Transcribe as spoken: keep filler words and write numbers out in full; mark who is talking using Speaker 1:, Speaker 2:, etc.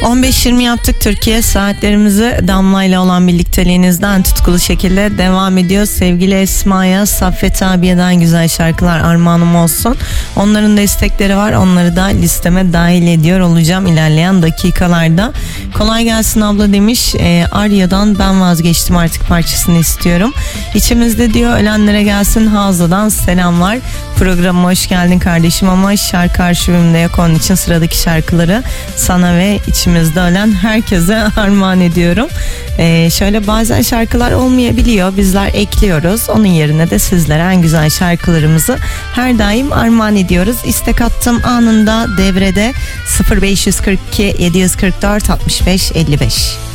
Speaker 1: on beş yirmi yaptık Türkiye saatlerimizi. Damla ile olan birlikteliğinizden tutkulu şekilde devam ediyor. Sevgili Esma'ya, Saffet abiyeden güzel şarkılar armağanım olsun. Onların da istekleri var. Onları da listeme dahil ediyor olacağım ilerleyen dakikalarda. Kolay gelsin abla demiş. E, Arya'dan Ben Vazgeçtim Artık parçasını istiyorum. İçimizde diyor ölenlere gelsin Hazlı'dan selamlar. Programa hoş geldin kardeşim ama şarkı arşivimde yok, onun için sıradaki şarkıları sana ve içimizde ölen herkese armağan ediyorum. Ee, şöyle bazen şarkılar olmayabiliyor, bizler ekliyoruz. Onun yerine de sizlere en güzel şarkılarımızı her daim armağan ediyoruz. İstek attım anında devrede sıfır beş kırk iki yedi kırk dört altmış beş elli beş.